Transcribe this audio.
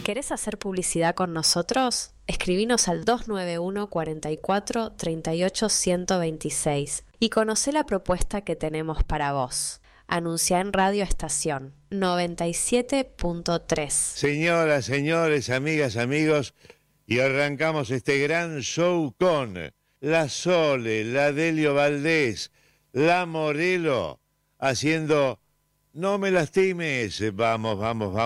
¿Querés hacer publicidad con nosotros? Escribinos al 291 44 38 126 y conocé la propuesta que tenemos para vos. Anuncia en Radio Estación 97.3. Señoras, señores, amigas, amigos, y arrancamos este gran show con la Sole, la Delio Valdés, la Morelo, haciendo No me lastimes. Vamos, vamos, vamos.